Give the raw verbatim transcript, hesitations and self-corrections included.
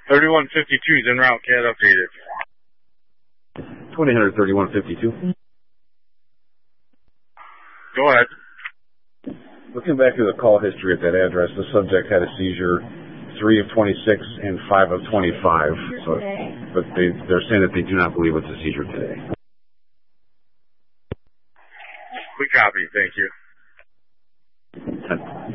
thirty-one fifty-two is en route, can't update it. twenty hundred thirty-one fifty-two. Go ahead. Looking back through the call history at that address, the subject had a seizure three of twenty-six and five of twenty-five. So, but they, they're saying that they do not believe it's a seizure today. We copy. Thank you. ten.